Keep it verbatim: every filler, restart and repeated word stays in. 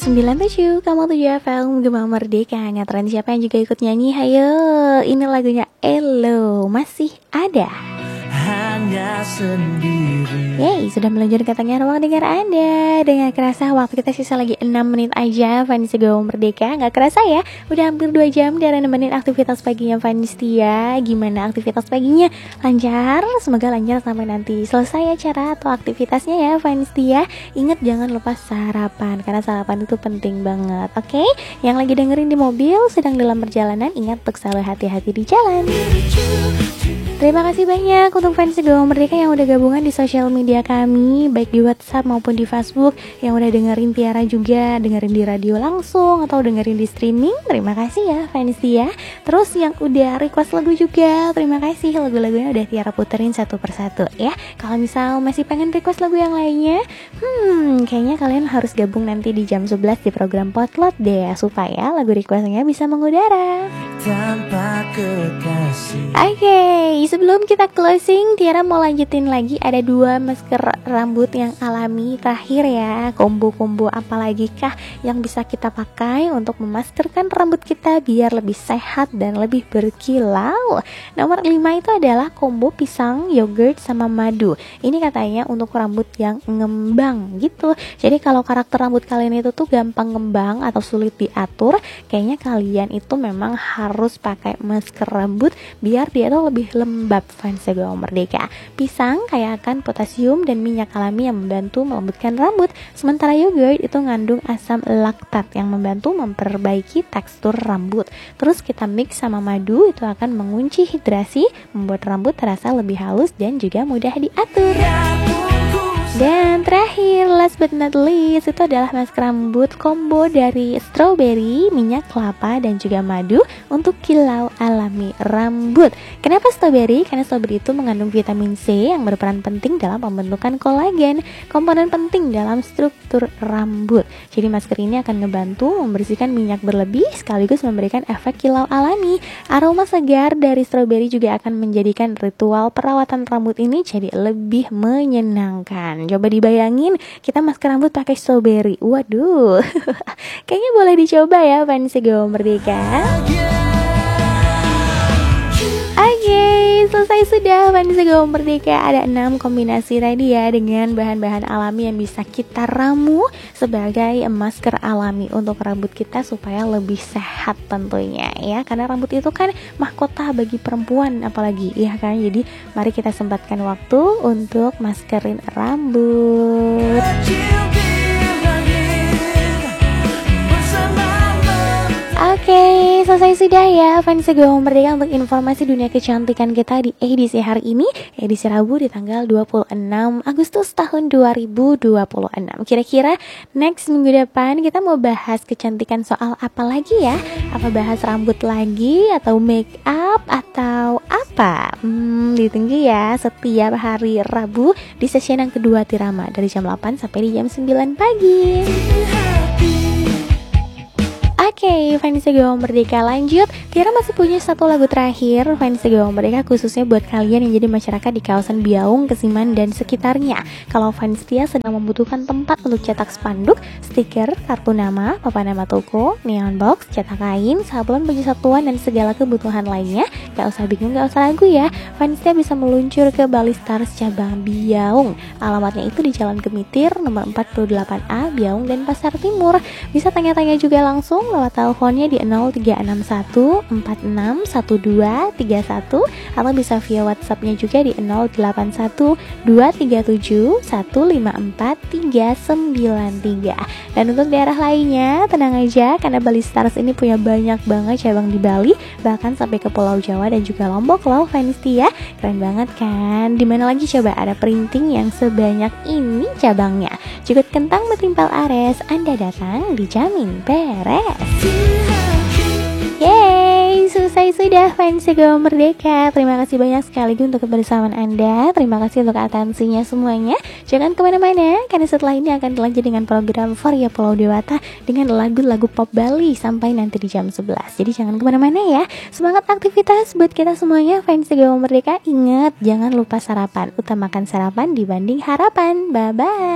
sembilan tujuh, kamu tujuh F M, Gema Merdeka. Ngetren siapa yang juga ikut nyanyi? Hayo, ini lagunya Elo, masih ada. Hanya sendiri. Yeay, sudah meluncur katanya ruang dengar Anda. Dengan kerasa waktu kita sisa lagi enam menit aja. Fani Segawang Merdeka, gak kerasa ya, udah hampir dua jam dan nemenin aktivitas paginya Fani Setia. Gimana aktivitas paginya? Lancar? Semoga lancar sampai nanti selesai acara atau aktivitasnya ya Fani Setia. Ingat jangan lupa sarapan, karena sarapan itu penting banget. Oke, okay? Yang lagi dengerin di mobil, sedang dalam perjalanan, ingat untuk selalu hati-hati di jalan. Terima kasih banyak untuk fans Segawang Merdeka yang udah gabungan di sosial media kami, baik di WhatsApp maupun di Facebook, yang udah dengerin Tiara juga, dengerin di radio langsung atau dengerin di streaming. Terima kasih ya fans Tia. Terus yang udah request lagu juga, terima kasih, lagu-lagunya udah Tiara puterin satu persatu ya. Kalau misal masih pengen request lagu yang lainnya, hmm kayaknya kalian harus gabung nanti di jam sebelas di program Potlot deh, supaya lagu requestnya bisa mengudara tanpa kekasih. Oke, okay, sebelum kita closing, Tiara mau lanjutin lagi. Ada dua masker rambut yang alami terakhir ya. Kombo-kombo apa lagi kah yang bisa kita pakai untuk memaskerkan rambut kita biar lebih sehat dan lebih berkilau. Nomor lima itu adalah kombo pisang, yogurt, sama madu. Ini katanya untuk rambut yang ngembang gitu. Jadi kalau karakter rambut kalian itu tuh gampang ngembang atau sulit diatur, kayaknya kalian itu memang harus pakai masker rambut biar dia tuh lebih lembab. Fans Segawang Merdeka, pisang kaya akan potasium dan minyak alami yang membantu melembutkan rambut, sementara yogurt itu ngandung asam laktat yang membantu memperbaiki tekstur rambut. Terus kita mix sama madu, itu akan mengunci hidrasi, membuat rambut terasa lebih halus dan juga mudah diatur. Dan terakhir, last but not least, itu adalah masker rambut combo dari strawberry, minyak kelapa, dan juga madu untuk kilau alami rambut. Kenapa strawberry? Karena strawberry itu mengandung vitamin C yang berperan penting dalam pembentukan kolagen, komponen penting dalam struktur rambut. Jadi masker ini akan ngebantu membersihkan minyak berlebih sekaligus memberikan efek kilau alami. Aroma segar dari strawberry juga akan menjadikan ritual perawatan rambut ini jadi lebih menyenangkan. Coba dibayangin kita masker rambut pakai strawberry. Waduh, kayaknya boleh dicoba ya fans Segawang Merdeka. Oke, okay, selesai sudah fans Segawang Merdeka. Ada enam kombinasi tadi ya dengan bahan-bahan alami yang bisa kita ramu sebagai masker alami untuk rambut kita supaya lebih sehat tentunya ya. Karena rambut itu kan mahkota bagi perempuan apalagi ya kan. Jadi mari kita sempatkan waktu untuk maskerin rambut. Oke, okay, selesai sudah ya fans Segawang Merdeka untuk informasi dunia kecantikan kita di edisi hari ini, edisi Rabu di tanggal dua puluh enam Agustus tahun dua ribu dua puluh enam. Kira-kira next minggu depan kita mau bahas kecantikan soal apa lagi ya? Apa bahas rambut lagi atau make up atau apa? Hmm, ditunggu ya setiap hari Rabu di sesi yang kedua Tirama dari jam delapan sampai di jam sembilan pagi. Oke, okay, fans Segawang Merdeka lanjut. Tiara masih punya satu lagu terakhir fans Segawang Merdeka khususnya buat kalian yang jadi masyarakat di kawasan Biaung, Kesiman, dan sekitarnya. Kalau fans Tia sedang membutuhkan tempat untuk cetak spanduk, stiker, kartu nama, papan nama toko, neon box, cetak kain, sablon, baju satuan, dan segala kebutuhan lainnya, gak usah bingung, gak usah ragu ya. Fans Tia bisa meluncur ke Bali Stars cabang Biaung. Alamatnya itu di Jalan Gemitir nomor empat puluh delapan A, Biaung dan Pasar Timur. Bisa tanya-tanya juga langsung lewat teleponnya di nol tiga enam satu empat enam satu dua tiga satu atau bisa via WhatsAppnya juga di nol delapan satu dua tiga tujuh satu lima empat tiga sembilan tiga. Dan untuk daerah lainnya tenang aja karena Bali Stars ini punya banyak banget cabang di Bali, bahkan sampai ke Pulau Jawa dan juga Lombok loh fans Tia. Keren banget kan? Dimana lagi coba ada printing yang sebanyak ini cabangnya. Jukut kentang metimpal ares, Anda datang dijamin beres. Yeay, selesai sudah fans Segawang Merdeka. Terima kasih banyak sekali untuk kebersamaan Anda. Terima kasih untuk atensinya semuanya. Jangan kemana-mana, karena setelah ini akan dilanjut dengan program Varia Pulau Dewata dengan lagu-lagu pop Bali sampai nanti di jam sebelas. Jadi jangan kemana-mana ya. Semangat aktivitas buat kita semuanya fans Segawang Merdeka. Ingat, jangan lupa sarapan. Utamakan sarapan dibanding harapan. Bye-bye.